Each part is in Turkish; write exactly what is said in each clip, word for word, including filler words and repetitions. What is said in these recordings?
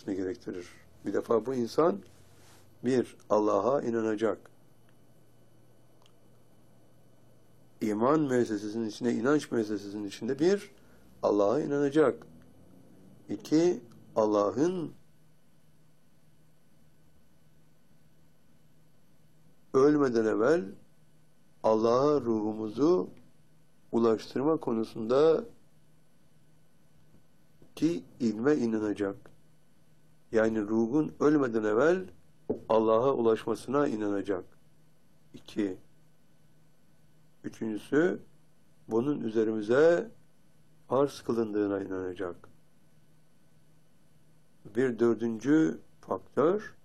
olmasını gerektirir. Bir defa bu insan bir, Allah'a inanacak. İman müessesesinin içinde, inanç müessesesinin içinde bir, Allah'a inanacak. İki, Allah'ın ölmeden evvel Allah'a ruhumuzu ulaştırma konusunda ki ilme inanacak. Yani ruhun ölmeden evvel Allah'a ulaşmasına inanacak. İki. Üçüncüsü, bunun üzerimize farz kılındığına inanacak. Bir dördüncü faktör,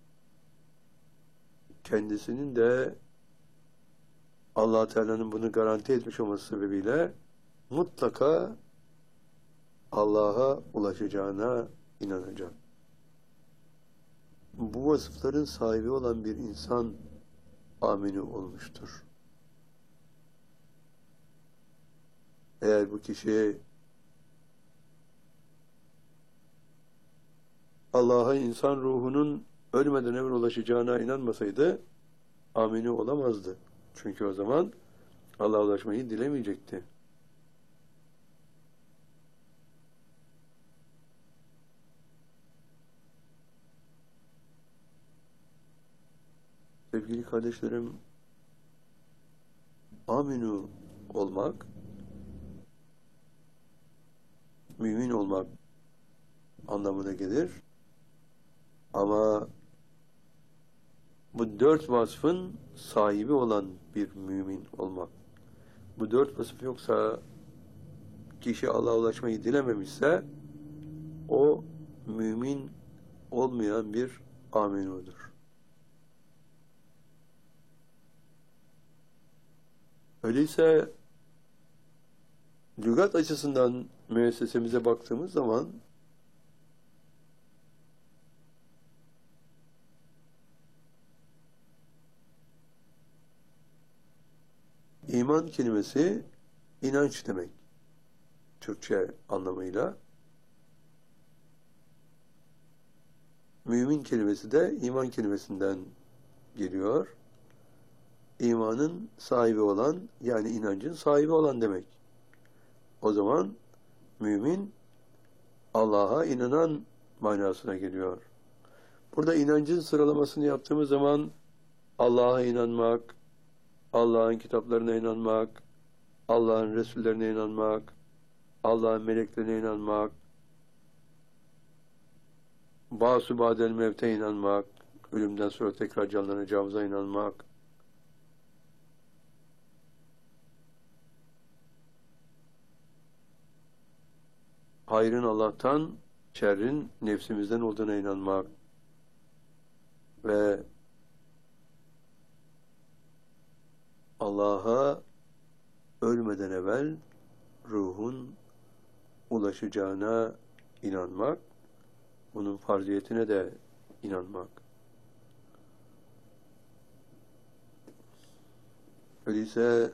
kendisinin de Allah Teala'nın bunu garanti etmiş olması sebebiyle mutlaka Allah'a ulaşacağına inanacak. Bu vasıfların sahibi olan bir insan amini olmuştur. Eğer bu kişi Allah'a insan ruhunun ölmeden evvel ulaşacağına inanmasaydı amini olamazdı. Çünkü o zaman Allah'a ulaşmayı dilemeyecekti. Sevgili kardeşlerim, aminu olmak, mümin olmak anlamına gelir. Ama bu dört vasfın sahibi olan bir mümin olmak. Bu dört vasıf yoksa, kişi Allah'a ulaşmayı dilememişse, o mümin olmayan bir aminudur. Öyleyse lügat açısından müessesemize baktığımız zaman İman kelimesi inanç demek. Türkçe anlamıyla. Mümin kelimesi de iman kelimesinden geliyor. İmanın sahibi olan, yani inancın sahibi olan demek. O zaman mümin Allah'a inanan manasına geliyor. Burada inancın sıralamasını yaptığımız zaman Allah'a inanmak, Allah'ın kitaplarına inanmak, Allah'ın Resullerine inanmak, Allah'ın meleklerine inanmak, Bâs-ı bâdel mevte inanmak, ölümden sonra tekrar canlanacağımıza inanmak, hayrın Allah'tan, şerrin nefsimizden olduğuna inanmak ve Allah'a ölmeden evvel ruhun ulaşacağına inanmak, bunun farziyetine de inanmak. Öyleyse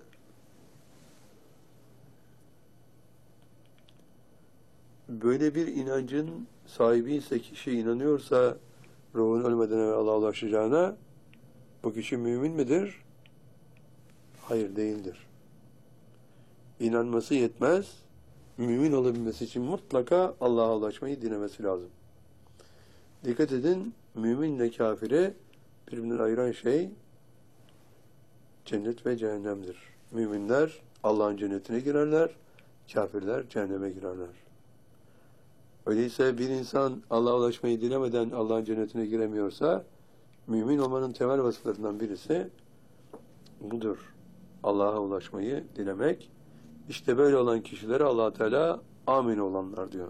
böyle bir inancın sahibi ise, kişi inanıyorsa ruhun ölmeden evvel Allah'a ulaşacağına, bu kişi mümin midir? Hayır, değildir. İnanması yetmez. Mümin olabilmesi için mutlaka Allah'a ulaşmayı dilemesi lazım. Dikkat edin, müminle kafiri birbirinden ayıran şey cennet ve cehennemdir. Müminler Allah'ın cennetine girerler, kafirler cehenneme girerler. Öyleyse bir insan Allah'a ulaşmayı dilemeden Allah'ın cennetine giremiyorsa, mümin olmanın temel vasıflarından birisi budur. Allah'a ulaşmayı dilemek. İşte böyle olan kişilere Allah Teala amin olanlar diyor.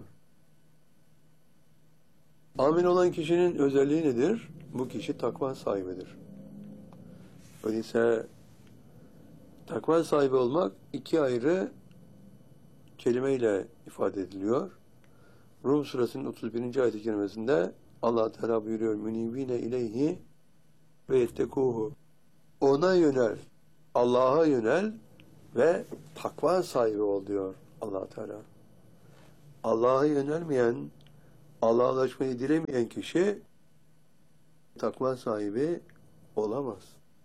Amin olan kişinin özelliği nedir? Bu kişi takva sahibidir. Öyleyse takva sahibi olmak iki ayrı kelimeyle ifade ediliyor. Rum surasının otuz birinci ayet-i kerimesinde Allah Teala buyuruyor: "Münibine ileyhi ve yettekuhu." Ona yönel, Allah'a yönel ve takva sahibi ol diyor Allah Teala. Allah'a yönelmeyen, Allah'a ulaşmayı dilemeyen kişi takva sahibi olamaz.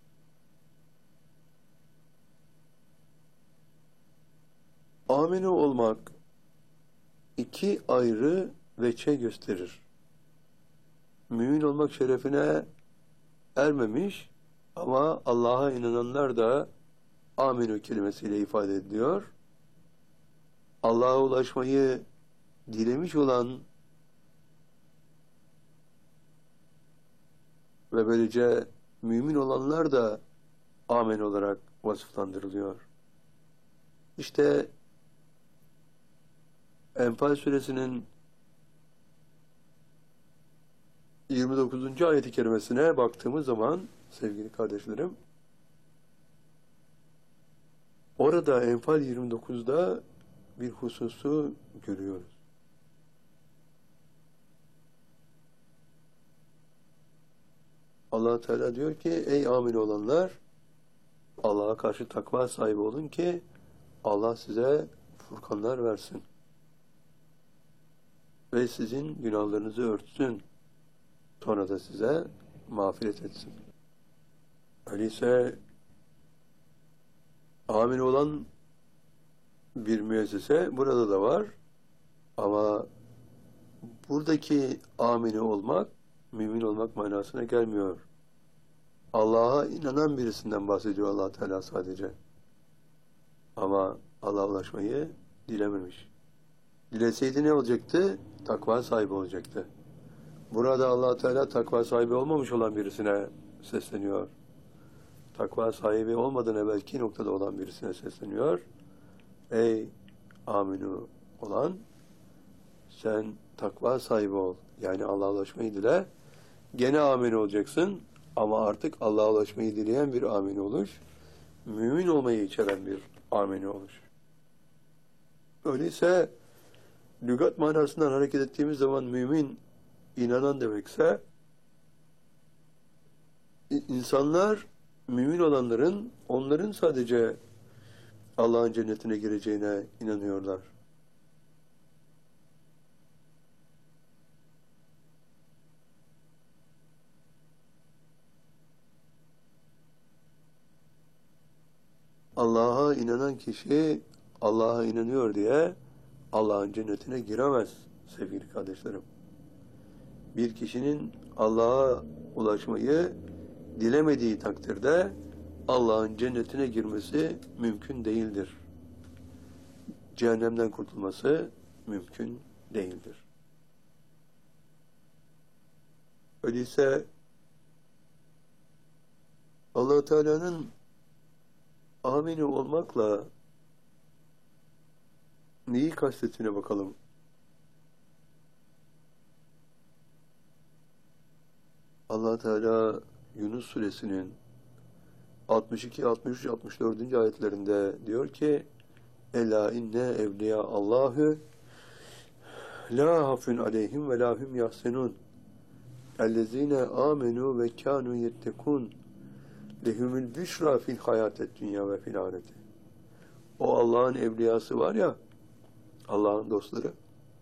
Amine olmak iki ayrı veçe gösterir. Mümin olmak şerefine ermemiş ama Allah'a inananlar da aminu kelimesiyle ifade ediliyor. Allah'a ulaşmayı dilemiş olan ve böylece mümin olanlar da amin olarak vasıflandırılıyor. İşte Enfal suresinin yirmi dokuzuncu ayet-i kerimesine baktığımız zaman sevgili kardeşlerim, orada Enfal yirmi dokuzda bir hususu görüyoruz. Allah Teala diyor ki, ey amin olanlar, Allah'a karşı takva sahibi olun ki Allah size furkanlar versin ve sizin günahlarınızı örtsün, sonra da size mağfiret etsin. Öyleyse amin olan bir müessese burada da var ama buradaki amini olmak mümin olmak manasına gelmiyor. Allah'a inanan birisinden bahsediyor Allah Teala sadece. Ama Allah'a ulaşmayı dilememiş. Dileseydi ne olacaktı? Takva sahibi olacaktı. Burada Allah Teala takva sahibi olmamış olan birisine sesleniyor. Takva sahibi olmadan evvelki noktada olan birisine sesleniyor. Ey aminu olan, sen takva sahibi ol. Yani Allah'a ulaşmayı dile. Gene amin olacaksın ama artık Allah'a ulaşmayı dileyen bir amin oluş, mümin olmayı içeren bir amin oluş. Öyleyse lügat manasından hareket ettiğimiz zaman mümin, inanan demekse, insanlar, mümin olanların, onların sadece Allah'ın cennetine gireceğine inanıyorlar. Allah'a inanan kişi Allah'a inanıyor diye Allah'ın cennetine giremez sevgili kardeşlerim. Bir kişinin Allah'a ulaşmayı dilemediği takdirde Allah'ın cennetine girmesi mümkün değildir. Cehennemden kurtulması mümkün değildir. Öyleyse Allah Teala'nın amini olmakla neyi kastettiğine bakalım. Allah Teala Yunus suresinin altmış iki, altmış üç, altmış dördüncü ayetlerinde diyor ki: Ela inne evliya Allahü la hafun aleyhim ve la hum yahsenun ellezine amenu ve kanu yettekun lehumul büşra fil hayatet dünya ve fil ahireti. O Allah'ın evliyası var ya, Allah'ın dostları,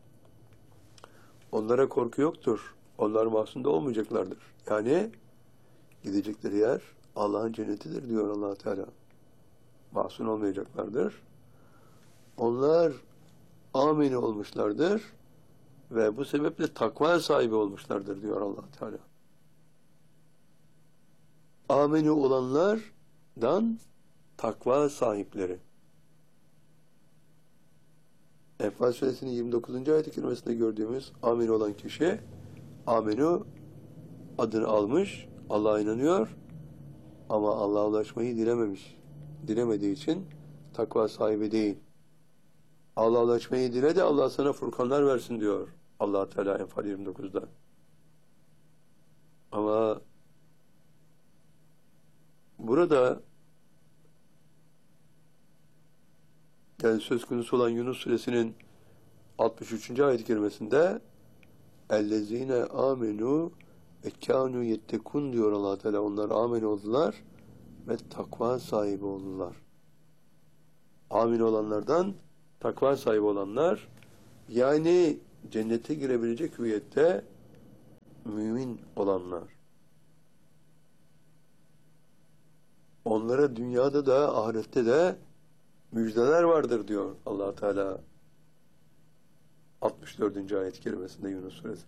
onlara korku yoktur. Onlar mahzunda olmayacaklardır. Yani gidecekleri yer Allah'ın cennetidir diyor Allah Teala. Mahzun olmayacaklardır. Onlar amin olmuşlardır ve bu sebeple takva sahibi olmuşlardır diyor Allah Teala. Amini olanlardan takva sahipleri. Enfal suresinin yirmi dokuzuncu ayet-i kerimesinde gördüğümüz amin olan kişi, aminu adını almış, Allah'a inanıyor ama Allah'a ulaşmayı dilememiş. Dilemediği için takva sahibi değil. Allah'a ulaşmayı dile de Allah sana furkanlar versin diyor Allah Teala Enfal yirmi dokuzda. Ama burada yani söz konusu olan Yunus suresinin altmış üçüncü ayet-i kerimesinde ellezine amenu ve kanu yettekun diyor Allah Teala. Onlar amin oldular ve takva sahibi oldular. Amin olanlardan takva sahibi olanlar, yani cennete girebilecek hüviyette mümin olanlar. Onlara dünyada da ahirette de müjdeler vardır diyor Allah Teala altmış dördüncü ayet-i kerimesinde Yunus suresi.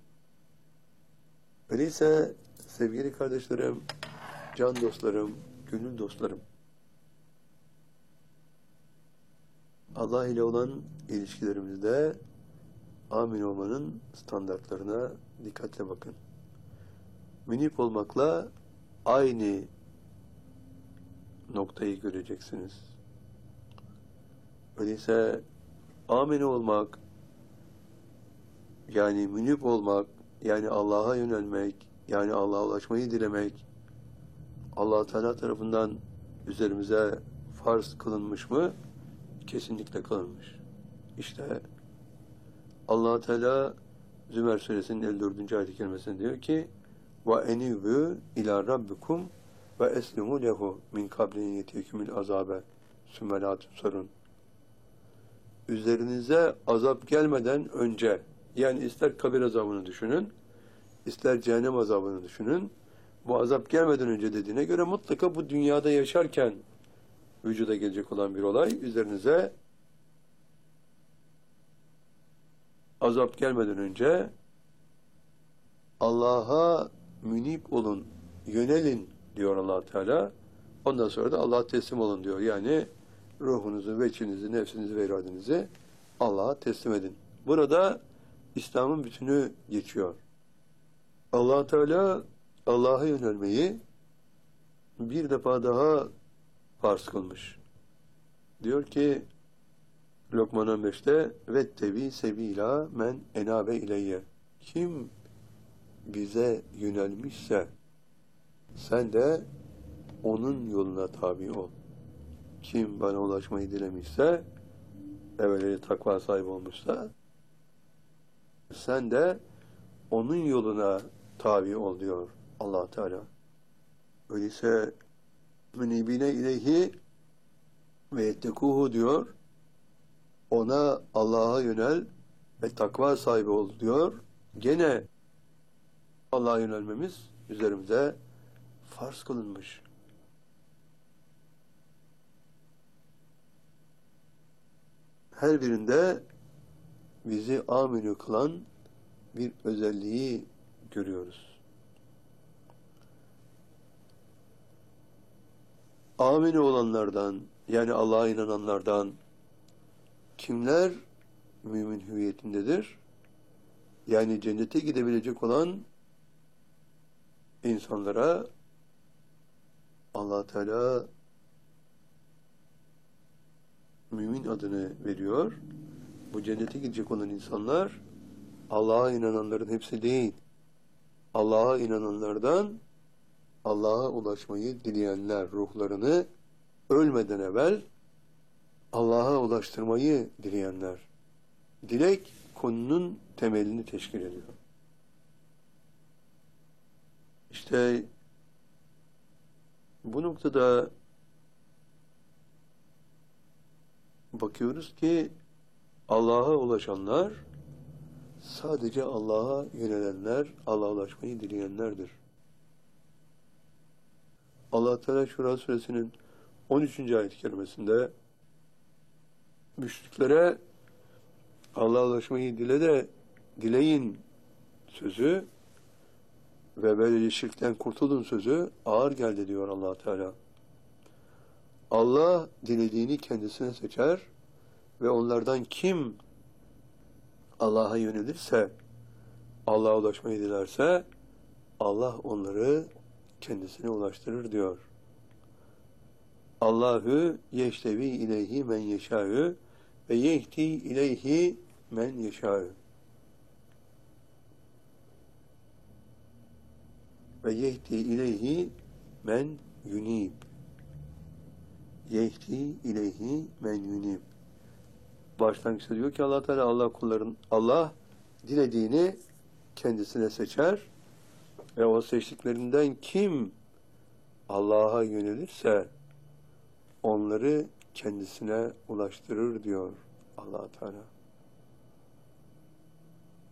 Öyleyse sevgili kardeşlerim, can dostlarım, gönül dostlarım, Allah ile olan ilişkilerimizde amin olmanın standartlarına dikkatle bakın. Münip olmakla aynı noktayı göreceksiniz. Öyleyse amin olmak, yani münip olmak, yani Allah'a yönelmek, yani Allah'a ulaşmayı dilemek, Allah Teala tarafından üzerimize farz kılınmış mı? Kesinlikle kılınmış. İşte Allah Teala Zümer suresinin elli dördüncü ayet-i kerimesinde diyor ki: "Ve enibu ila rabbikum ve eslimu lehu min kabli yetikumul azabe sümme la tubsarun." Üzerinize azap gelmeden önce, yani ister kabir azabını düşünün, ister cehennem azabını düşünün, bu azap gelmeden önce dediğine göre mutlaka bu dünyada yaşarken vücuda gelecek olan bir olay, üzerinize azap gelmeden önce Allah'a münip olun, yönelin diyor Allah Teala. Ondan sonra da Allah'a teslim olun diyor. Yani ruhunuzu, veçinizi, nefsinizi ve iradenizi Allah'a teslim edin. Burada İslam'ın bütünü geçiyor. Allah Teala Allah'a yönelmeyi bir defa daha farz kılmış. Diyor ki Lokman on beşte vettebi sebila men enabe ileyye. Kim bize yönelmişse sen de onun yoluna tabi ol. Kim bana ulaşmayı dilemişse, evveli takva sahibi olmuşsa, sen de onun yoluna tabi ol diyor Allah Teala. Öyleyse münibine ileyhi ve yettekuhu diyor. Ona, Allah'a yönel ve takva sahibi ol diyor. Gene Allah'a yönelmemiz üzerimize farz kılınmış. Her birinde bizi aminu kılan bir özelliği görüyoruz. Aminu olanlardan, yani Allah'a inananlardan kimler mümin hüviyetindedir? Yani cennete gidebilecek olan insanlara Allah Teala mümin adını veriyor. Bu cennete gidecek olan insanlar Allah'a inananların hepsi değil. Allah'a inananlardan Allah'a ulaşmayı dileyenler, ruhlarını ölmeden evvel Allah'a ulaştırmayı dileyenler. Dilek konunun temelini teşkil ediyor. İşte bu noktada bakıyoruz ki Allah'a ulaşanlar sadece Allah'a yönelenler, Allah'a ulaşmayı dileyenlerdir. Allah Teala Şura suresinin on üçüncü ayet-i kerimesinde müşriklere Allah'a ulaşmayı dile de dileyin sözü ve böylece şirkten kurtulun sözü ağır geldi diyor Allah Teala. Allah dilediğini kendisine seçer ve onlardan kim Allah'a yönelirse, Allah'a ulaşmayı dilerse Allah onları kendisine ulaştırır diyor. Allahu yeştevi ileyhi men yeşâ'ü ve yehdi ileyhi men yeşâ'ü. Ve yehdi ileyhi men yunib. Yehdi ileyhi men yunib. Başlangıçta diyor ki Allah Teala Allah kulların Allah dilediğini kendisine seçer ve o seçtiklerinden kim Allah'a yönelirse onları kendisine ulaştırır diyor Allah Teala.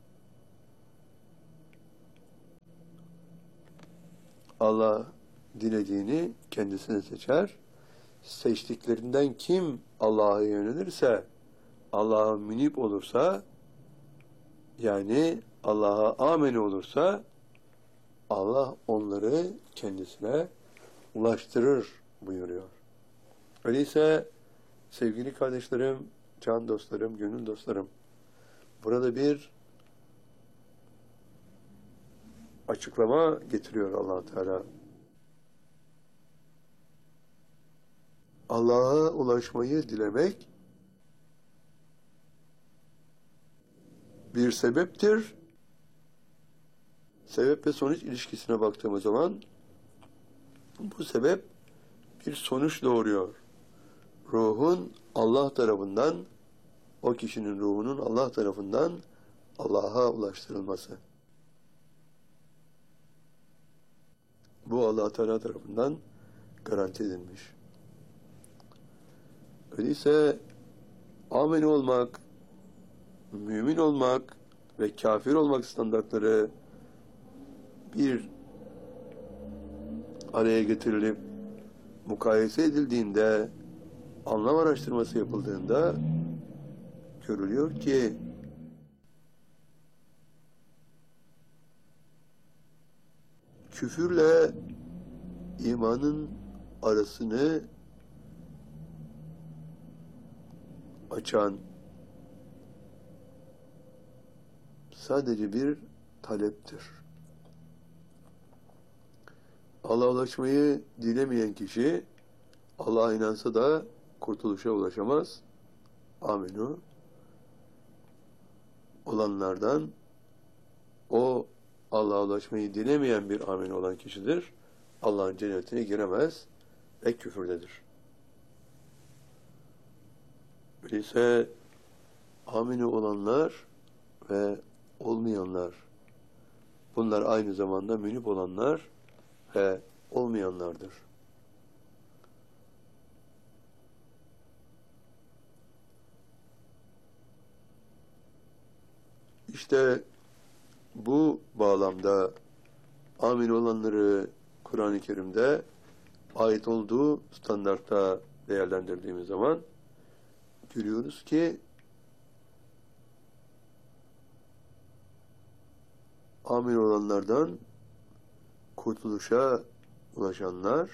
Allah dilediğini kendisine seçer. Seçtiklerinden kim Allah'a yönelirse, Allah'a münip olursa, yani Allah'a ameni olursa, Allah onları kendisine ulaştırır buyuruyor. Öyleyse sevgili kardeşlerim, can dostlarım, gönül dostlarım, burada bir açıklama getiriyor Allah Teala. Allah'a ulaşmayı dilemek bir sebeptir. Sebep ve sonuç ilişkisine baktığımız zaman bu sebep bir sonuç doğuruyor. Ruhun Allah tarafından, o kişinin ruhunun Allah tarafından Allah'a ulaştırılması. Bu Allah Teala tarafından garanti edilmiş. Öyleyse amel olmak, mümin olmak ve kafir olmak standartları bir araya getirilip mukayese edildiğinde, anlam araştırması yapıldığında görülüyor ki küfürle imanın arasını açan sadece bir taleptir. Allah'a ulaşmayı dilemeyen kişi Allah'a inansa da kurtuluşa ulaşamaz. Aminu olanlardan o Allah'a ulaşmayı dilemeyen bir amin olan kişidir. Allah'ın cennetine giremez ve küfürdedir. Öyleyse amini olanlar ve olmayanlar, bunlar aynı zamanda münip olanlar ve olmayanlardır. İşte bu bağlamda amin olanları Kur'an-ı Kerim'de ait olduğu standartta değerlendirdiğimiz zaman görüyoruz ki amin olanlardan kurtuluşa ulaşanlar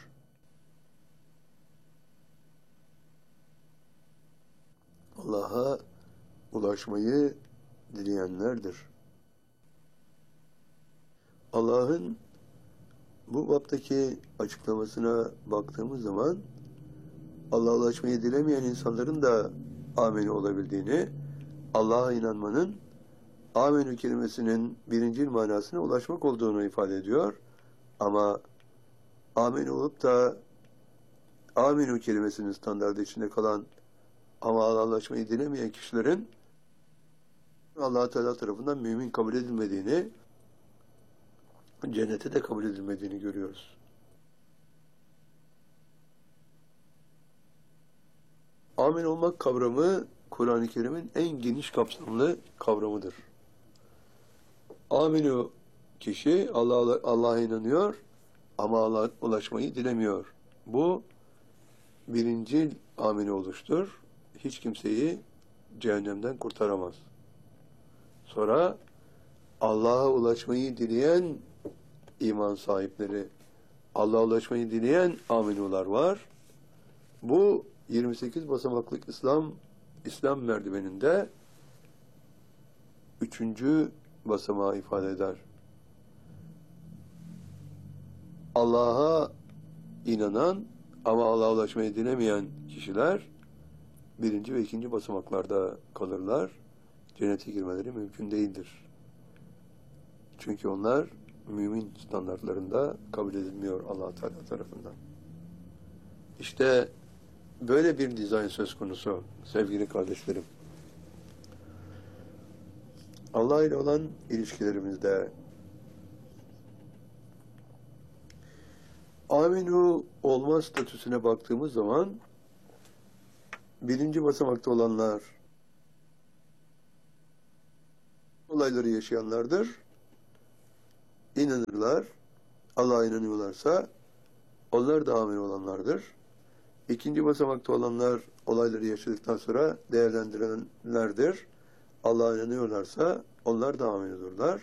Allah'a ulaşmayı dileyenlerdir. Allah'ın bu baptaki açıklamasına baktığımız zaman Allah'a ulaşmayı dilemeyen insanların da ameni olabildiğini, Allah'a inanmanın amenü kelimesinin birincil manasına ulaşmak olduğunu ifade ediyor. Ama amin olup da amenü kelimesinin standardı içinde kalan ama Allah'a ulaşmayı dilemeyen kişilerin Allah Teala tarafından mümin kabul edilmediğini, cennete de kabul edilmediğini görüyoruz. Amin olmak kavramı Kur'an-ı Kerim'in en geniş kapsamlı kavramıdır. Aminu kişi Allah'a Allah'a inanıyor ama Allah'a ulaşmayı dilemiyor. Bu birincil amini oluştur. Hiç kimseyi cehennemden kurtaramaz. Sonra Allah'a ulaşmayı dileyen iman sahipleri, Allah'a ulaşmayı dileyen aminular var. Bu yirmi sekiz basamaklık İslam İslam merdiveninde üçüncü basamağı ifade eder. Allah'a inanan ama Allah'a ulaşmayı dilemeyen kişiler birinci ve ikinci basamaklarda kalırlar. Cennete girmeleri mümkün değildir. Çünkü onlar mümin standartlarında kabul edilmiyor Allah Teala tarafından. İşte böyle bir dizayn söz konusu sevgili kardeşlerim. Allah ile olan ilişkilerimizde aminu olma statüsüne baktığımız zaman birinci basamakta olanlar olayları yaşayanlardır. İnanırlar Allah'a inanıyorlarsa onlar da amin olanlardır. İkinci basamakta olanlar olayları yaşadıktan sonra değerlendirilenlerdir. Allah'a inanıyorlarsa onlar da amin olurlar.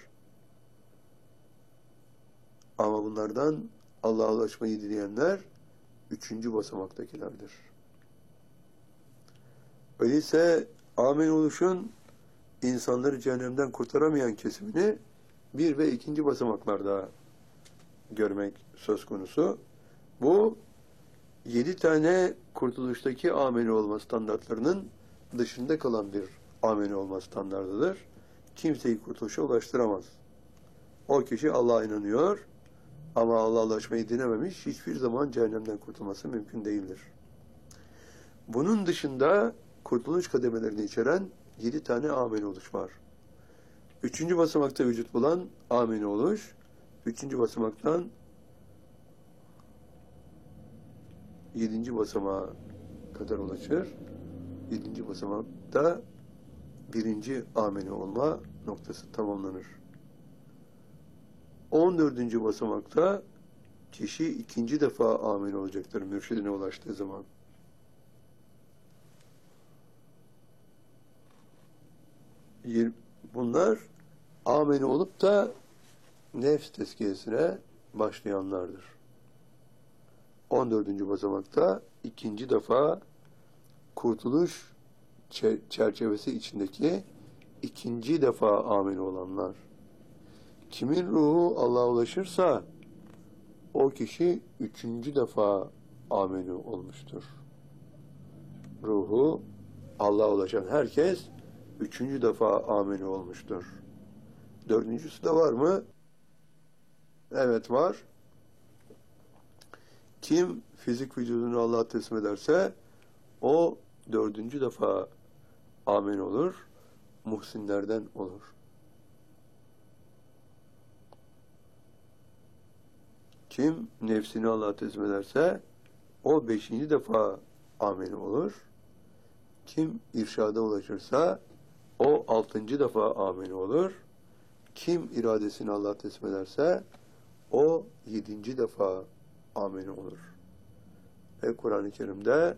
Ama bunlardan Allah'a ulaşmayı dileyenler üçüncü basamaktakilerdir. Öyleyse amin oluşun insanları cehennemden kurtaramayan kesimini bir ve ikinci basamaklarda görmek söz konusu. Bu yedi tane kurtuluştaki ameli olma standartlarının dışında kalan bir ameli olma standartıdır. Kimseyi kurtuluşa ulaştıramaz. O kişi Allah'a inanıyor ama Allah'a ulaşmayı dilememiş, hiçbir zaman cehennemden kurtulması mümkün değildir. Bunun dışında kurtuluş kademelerini içeren yedi tane ameli oluş var. Üçüncü basamakta vücut bulan ameli oluş, üçüncü basamaktan yedinci basamağa kadar ulaşır. Yedinci basamakta birinci ameli olma noktası tamamlanır. On dördüncü basamakta kişi ikinci defa ameli olacaktır mürşidine ulaştığı zaman. Bunlar ameli olup da nefs tezkiyesine başlayanlardır. On dördüncü basamakta ikinci defa kurtuluş çerçevesi içindeki ikinci defa ameli olanlar. Kimin ruhu Allah'a ulaşırsa o kişi üçüncü defa ameli olmuştur. Ruhu Allah'a ulaşan herkes üçüncü defa ameli olmuştur. Dördüncüsü de var mı? Evet var. Kim fizik vücudunu Allah'a teslim ederse o dördüncü defa amin olur, muhsinlerden olur. Kim nefsini Allah'a teslim ederse o beşinci defa amin olur. Kim irşada ulaşırsa o altıncı defa amin olur. Kim iradesini Allah'a teslim ederse o yedinci defa amin olur. Ve Kur'an-ı Kerim'de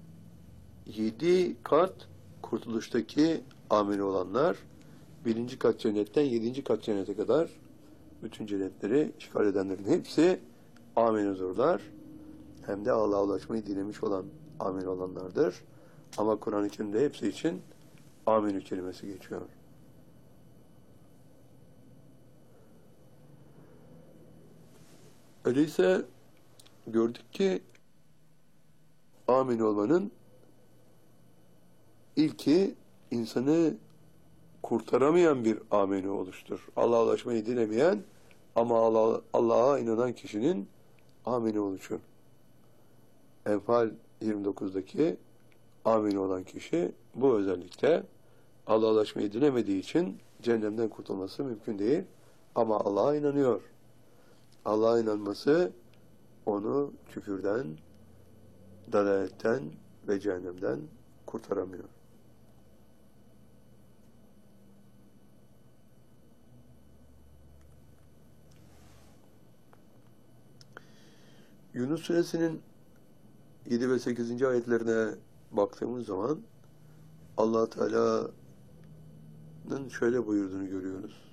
yedi kat kurtuluştaki amin olanlar, birinci kat cennetten yedinci kat cennete kadar bütün cennetleri işgal edenlerin hepsi amin olurlar. Hem de Allah'a ulaşmayı dilemiş olan amin olanlardır. Ama Kur'an-ı Kerim'de hepsi için amin kelimesi geçiyor. Öyleyse gördük ki amin olmanın ilki insanı kurtaramayan bir ameni oluştur. Allah'a ulaşmayı dilemeyen ama Allah, Allah'a inanan kişinin ameni oluşu. Enfal yirmi dokuzdaki amin olan kişi bu özellikle Allah'a ulaşmayı dilemediği için cehennemden kurtulması mümkün değil. Ama Allah'a inanıyor. Allah'a inanması onu küfürden, dalaletten ve cehennemden kurtaramıyor. Yunus Suresinin yedi ve sekizinci ayetlerine baktığımız zaman Allah Teala'nın şöyle buyurduğunu görüyoruz.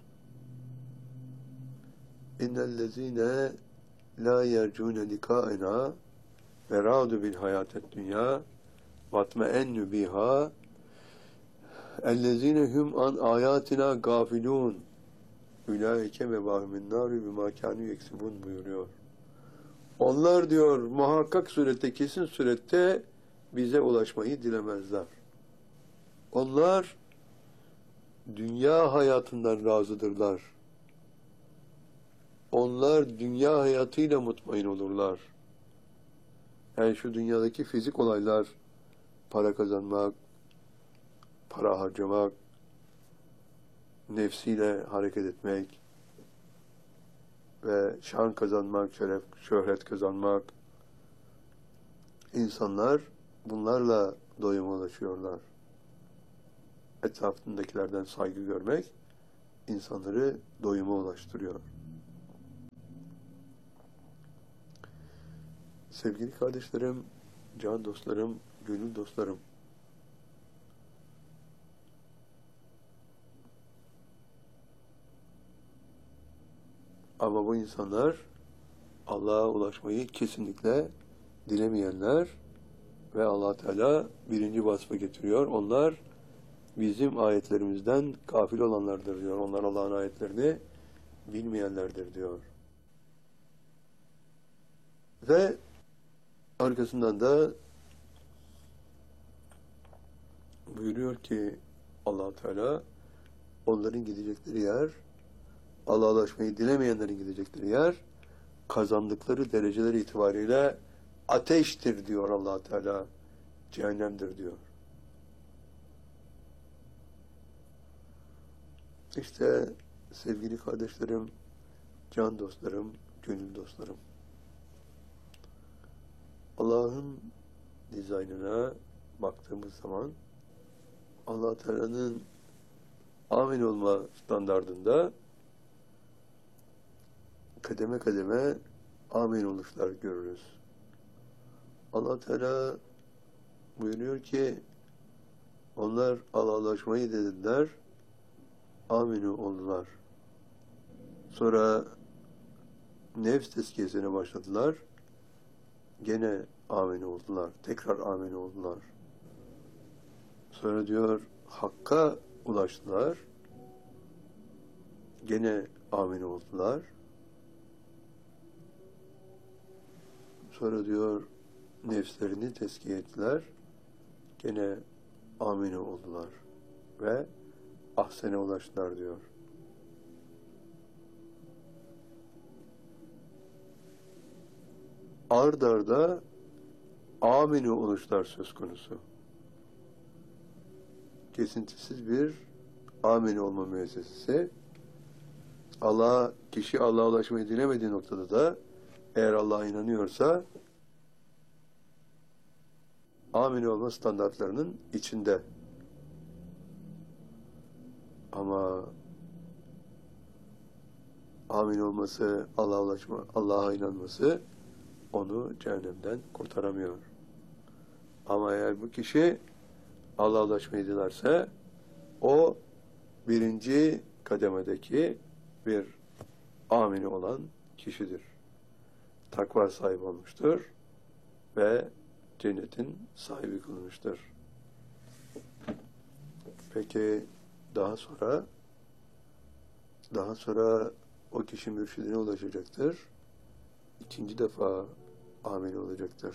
İnnellezîne lâ yercûne likâena ve râdu bil hayâtet dünyâ vatmeennü bihâ ellezîne hum an âyâtina gâfilûn ulaike mebâhumin nâri bimâ kânû yeksibûn buyuruyor. Onlar diyor muhakkak surette, kesin surette bize ulaşmayı dilemezler. Onlar dünya hayatından razıdırlar. Onlar dünya hayatıyla mutmain olurlar. Yani şu dünyadaki fizik olaylar, para kazanmak, para harcamak, nefsiyle hareket etmek ve şan kazanmak, şeref, şöhret kazanmak, insanlar bunlarla doyuma ulaşıyorlar. Etrafındakilerden saygı görmek insanları doyuma ulaştırıyor. Sevgili kardeşlerim, can dostlarım, gönül dostlarım. Ama bu insanlar Allah'a ulaşmayı kesinlikle dilemeyenler ve Allah Teala birinci vasfı getiriyor. Onlar bizim ayetlerimizden gafil olanlardır diyor. Onlar Allah'ın ayetlerini bilmeyenlerdir diyor. Ve arkasından da buyuruyor ki Allah Teala onların gidecekleri yer, Allah'a ulaşmayı dilemeyenlerin gidecekleri yer, kazandıkları dereceler itibariyle ateştir diyor Allah Teala, cehennemdir diyor. İşte sevgili kardeşlerim, can dostlarım, gönül dostlarım. Allah'ın dizaynına baktığımız zaman Allah Teala'nın amin olma standardında kademe kademe amin oluşlar görürüz. Allah Teala buyuruyor ki onlar Allah'a ulaşmayı dediler, aminu oldular. Sonra nefs tezkiyesine başladılar. Gene amin oldular. Tekrar amin oldular. Sonra diyor Hakk'a ulaştılar. Gene amin oldular. Sonra diyor nefslerini tezkiye ettiler. Gene amin oldular. Ve ahsene ulaştılar diyor. Ard arda aminu oluşlar söz konusu. Kesintisiz bir amin olma müessesesi. Allah, kişi Allah'a ulaşmayı dilemediği noktada da eğer Allah'a inanıyorsa amin olma standartlarının içinde. Ama amin olması, Allah'a ulaşma, Allah'a inanması onu cehennemden kurtaramıyor. Ama eğer bu kişi Allah'a ulaşmayı dilerse o birinci kademedeki bir amini olan kişidir. Takva sahibi olmuştur ve cennetin sahibi kılınmıştır. Peki daha sonra daha sonra o kişi mürşidine ulaşacaktır. İkinci defa amin olacaktır.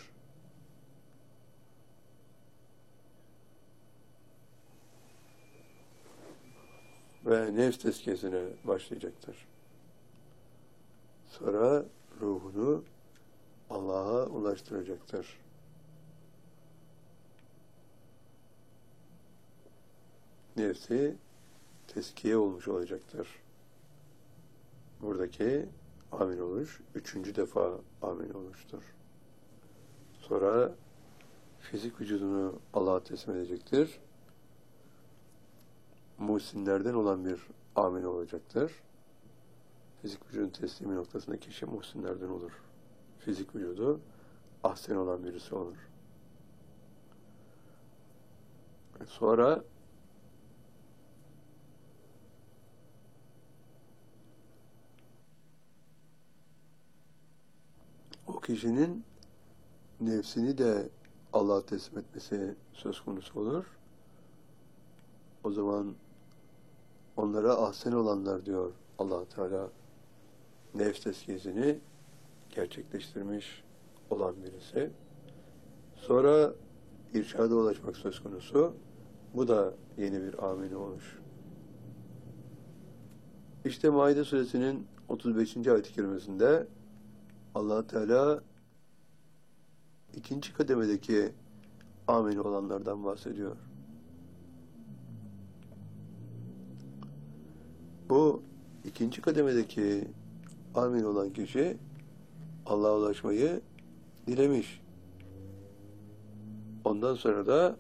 Ve nefs tezkiyesine başlayacaktır. Sonra ruhunu Allah'a ulaştıracaktır. Nefsi tezkiye olmuş olacaktır. Buradaki amin oluş, üçüncü defa amin oluştur. Sonra fizik vücudunu Allah'a teslim edecektir. Muhsinlerden olan bir amin olacaktır. Fizik vücudun teslimi noktasında kişi muhsinlerden olur. Fizik vücudu ahsen olan birisi olur. Sonra o kişinin nefsini de Allah'a teslim etmesi söz konusu olur. O zaman onlara ahsen olanlar diyor Allah Teala, nefs tezkiyesini gerçekleştirmiş olan birisi. Sonra irşada ulaşmak söz konusu. Bu da yeni bir amine oluş. İşte Maide suresinin otuz beşinci ayet-i kerimesinde Allah Teala ikinci kademedeki amine olanlardan bahsediyor. Bu ikinci kademedeki amin olan kişi Allah'a ulaşmayı dilemiş. Ondan sonra da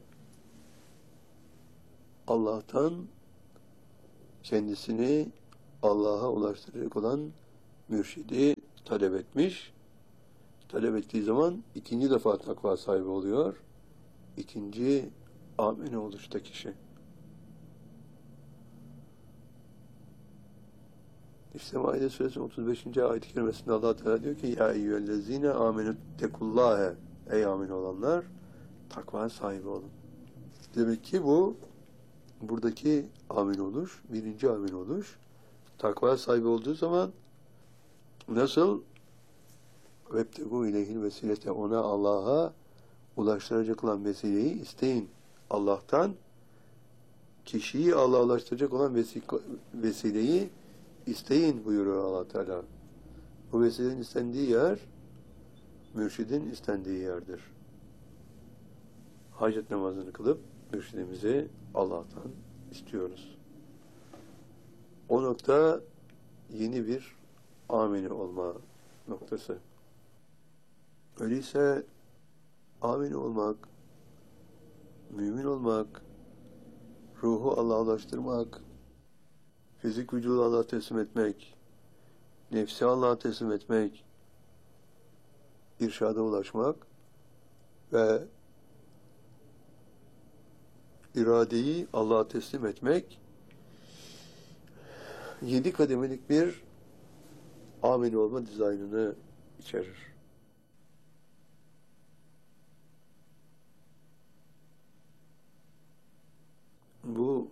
Allah'tan kendisini Allah'a ulaştıracak olan mürşidi talep etmiş. talep ettiği zaman ikinci defa takva sahibi oluyor. İkinci amine oluşta kişi. İşte Maide Suresinin otuz beşinci ayet-i kerimesinde Allah Teala diyor ki ya eyyühellezine amenüttekullâhe, ey amin olanlar takva sahibi olun. Demek ki bu buradaki amin oluş, birinci amin oluş, takva sahibi olduğu zaman nasıl vebtegu ileyhil vesilete, ona Allah'a ulaştıracak olan vesileyi isteyin. Allah'tan kişiyi Allah'a ulaştıracak olan vesileyi isteyin buyuruyor Allah Teala. Bu vesilenin istendiği yer mürşidin istendiği yerdir. Hacet namazını kılıp mürşidimizi Allah'tan istiyoruz. O nokta yeni bir amini olma noktası. Öyleyse amini olmak, mümin olmak, ruhu Allah'a ulaştırmak, fizik vücudu Allah'a teslim etmek, nefsi Allah'a teslim etmek, irşada ulaşmak ve iradeyi Allah'a teslim etmek yedi kademelik bir ameli olma dizaynını içerir. Bu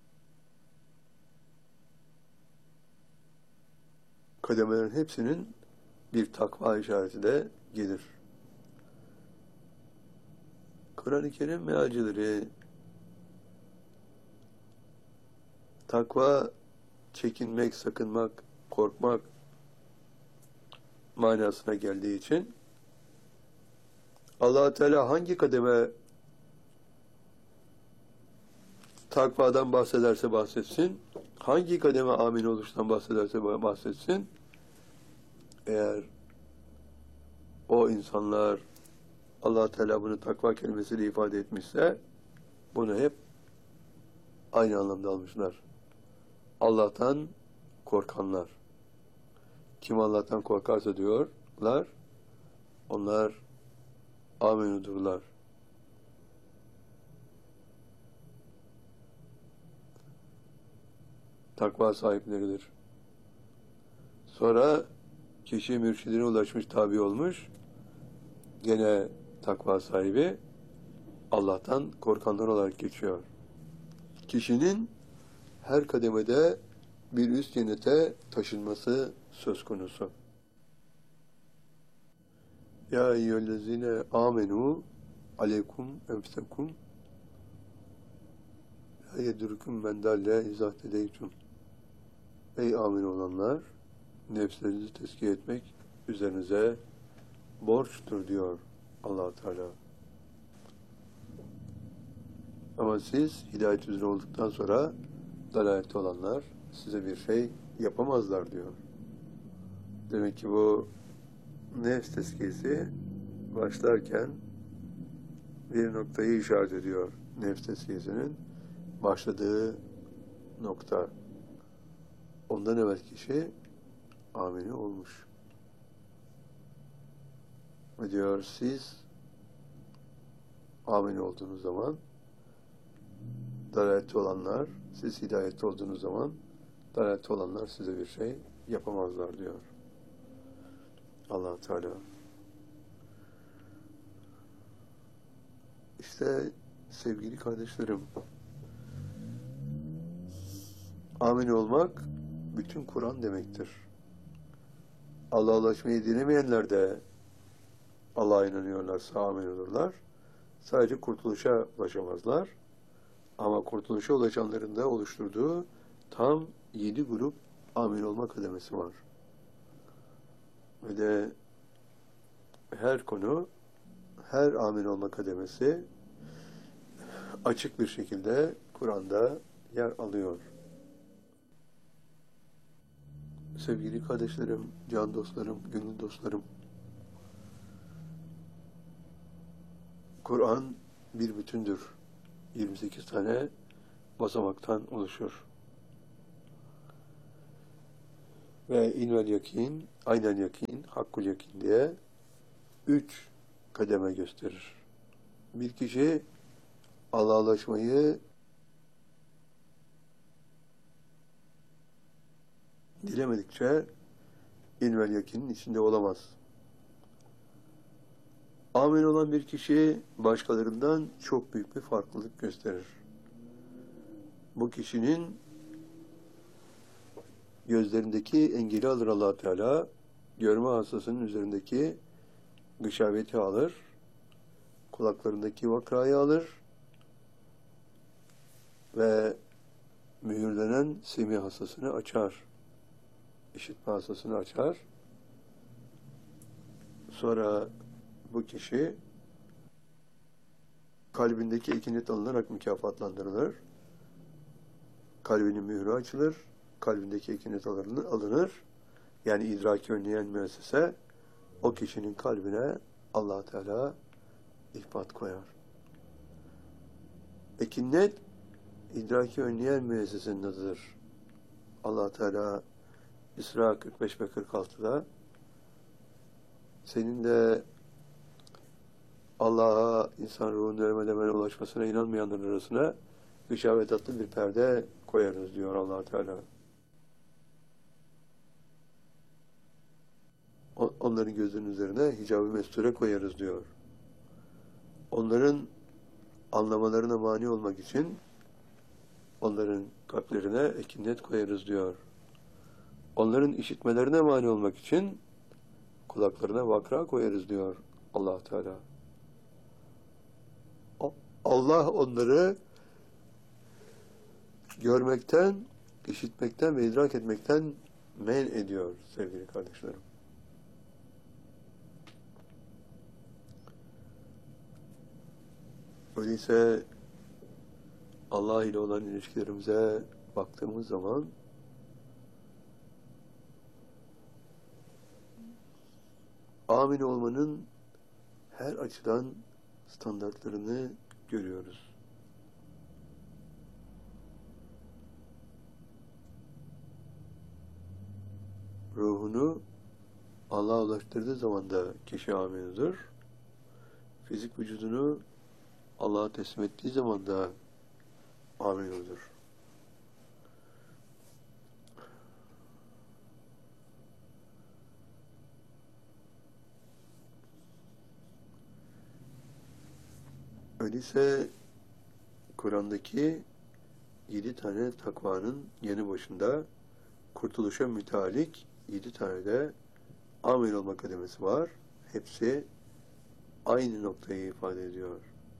kademelerin hepsinin bir takva işareti de gelir. Kur'an-ı Kerim mealcileri takva, çekinmek, sakınmak, korkmak manasına geldiği için Allah Teala hangi kademe takvadan bahsederse bahsetsin, hangi kademe amin oluştan bahsederse bahsetsin, eğer o insanlar Allah Teala bunu takva kelimesiyle ifade etmişse bunu hep aynı anlamda almışlar. Allah'tan korkanlar. Kim Allah'tan korkarsa diyorlar, onlar aminudurlar. Takva sahipleridir. Sonra kişi mürşidine ulaşmış, tabi olmuş, gene takva sahibi Allah'tan korkanlar olarak geçiyor. Kişinin her kademede bir üst cennete taşınması söz konusu. Ya eyyühellezine amenu aleykum enfusekum la yedurkum men dalle izah edeytum. Ey amin olanlar, nefslerinizi tezkiye etmek üzerinize borçtur diyor Allah Teala. Ama siz hidayet üzere olduktan sonra dalalette olanlar size bir şey yapamazlar diyor. Demek ki bu nefs tezkiyesi başlarken bir noktayı işaret ediyor. Nefs tezkiyesinin başladığı nokta. Ondan evvel kişi amini olmuş. Ve diyor siz amini olduğunuz zaman dalalette olanlar, siz hidayette olduğunuz zaman dalalette olanlar size bir şey yapamazlar diyor Allah Teala. İşte sevgili kardeşlerim, amin olmak bütün Kur'an demektir. Allah'a ulaşmayı dilemeyenler de Allah'a inanıyorlarsa amin olurlar. Sadece kurtuluşa ulaşamazlar. Ama kurtuluşa ulaşanların da oluşturduğu tam yedi grup amin olma kademesi var. Ve de her konu, her amin olma kademesi açık bir şekilde Kur'an'da yer alıyor. Sevgili kardeşlerim, can dostlarım, gönül dostlarım, Kur'an bir bütündür. yirmi sekiz tane basamaktan oluşur. Ve invel yakin, aynen yakin, hakkul yakin diye üç kademe gösterir. Bir kişi Allah'laşmayı dilemedikçe ilmel yakinin içinde olamaz. Amin olan bir kişi başkalarından çok büyük bir farklılık gösterir. Bu kişinin gözlerindeki engeli alır Allah Teala, görme hastasının üzerindeki gışaveti alır, kulaklarındaki vakrayı alır ve mühürlenen semi hastasını açar, işitme hastasını açar. Sonra bu kişi kalbindeki ekinet alınarak mükafatlandırılır. Kalbinin mührü açılır, kalbindeki ekinet alınır. Yani idraki önleyen müessese o kişinin kalbine Allah Teala ihbat koyar. Ekinet idraki önleyen müessesenin adıdır. Allah Teala İsra kırk beş ve kırk altıda senin de Allah'a insan ruhunun ölmeden evvel ulaşmasına inanmayanların arasına gışavet adlı bir perde koyarız diyor Allah Teala. Onların gözünün üzerine hicab-ı mesture koyarız diyor. Onların anlamalarına mani olmak için onların kalplerine ekinet koyarız diyor. Onların işitmelerine mani olmak için kulaklarına vakra koyarız diyor Allah Teala. Allah onları görmekten, işitmekten ve idrak etmekten men ediyor sevgili kardeşlerim. Öyleyse Allah ile olan ilişkilerimize baktığımız zaman amin olmanın her açıdan standartlarını görüyoruz. Ruhunu Allah'a ulaştırdığı zaman da kişi aminudur. Fizik vücudunu Allah'a teslim ettiği zaman da aminudur. Öyleyse Kur'an'daki yedi tane takvanın yanı başında kurtuluşa mütalik yedi tane de amin olma kademesi var. Hepsi aynı noktayı ifade ediyor.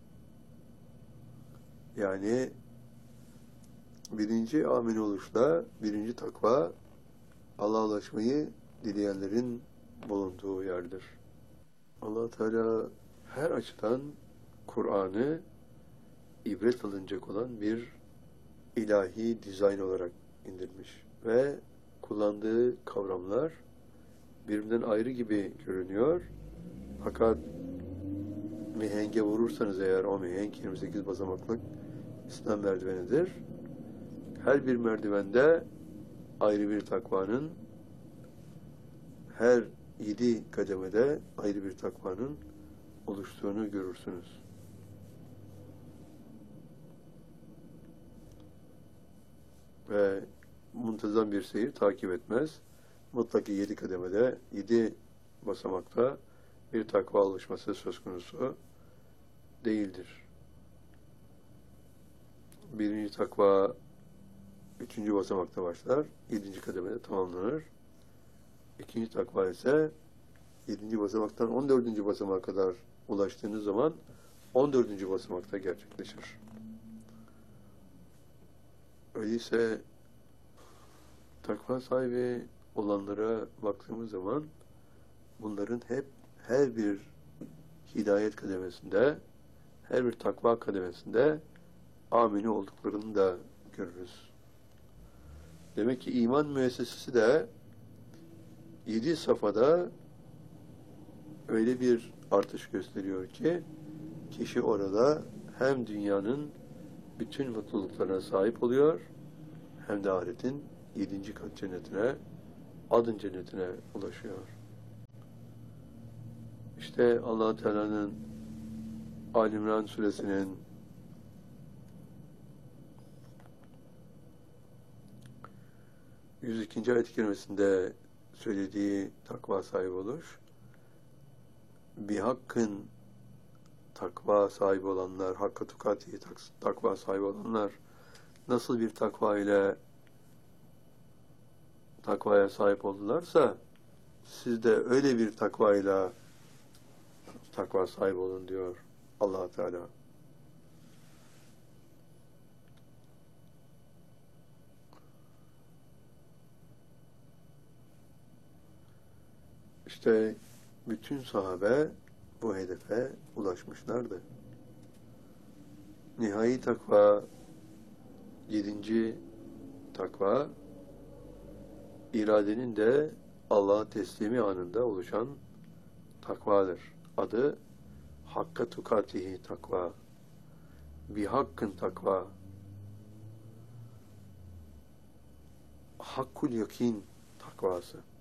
Yani birinci amin oluşla birinci takva Allah'a ulaşmayı dileyenlerin bulunduğu yerdir. Allah Teala her açıdan Kur'an'ı ibret alınacak olan bir ilahi dizayn olarak indirmiş ve kullandığı kavramlar birbirinden ayrı gibi görünüyor. Fakat mihenge vurursanız eğer o mihenk yirmi sekiz basamaklık İslam merdivenidir. Her bir merdivende ayrı bir takvanın, her yedi kademede ayrı bir takvanın oluştuğunu görürsünüz. Ve muntazam bir seyir takip etmez. Mutlaki yedi kademede, yedi basamakta bir takva oluşması söz konusu değildir. Birinci takva üçüncü basamakta başlar, yedinci kademede tamamlanır. İkinci takva ise yedinci basamaktan on dördüncü basamağa kadar ulaştığınız zaman on dördüncü basamakta gerçekleşir. Öyleyse takva sahibi olanlara baktığımız zaman bunların hep her bir hidayet kademesinde, her bir takva kademesinde amini olduklarını da görürüz. Demek ki iman müessesesi de yedi safhada öyle bir artış gösteriyor ki kişi orada hem dünyanın bütün mutluluklarına sahip oluyor hem de ahiretin yedinci kat cennetine, adın cennetine ulaşıyor. İşte Allah Teala'nın Ali İmran suresinin yüz ikinci ayet-i kerimesinde söylediği takva sahibi olur. Bir hakkın takva sahibi olanlar, hakka tukati takva sahibi olanlar nasıl bir takva ile takvaya sahip oldularsa siz de öyle bir takva ile takva sahibi olun diyor Allah Teala. İşte bütün sahabe bu hedefe ulaşmışlardı. Nihai takva, yedinci takva, iradenin de Allah'a teslimi anında oluşan takvadır. Adı Hakka tukatihi takva. Bir hakkın takva. Hakkul yakin takvası.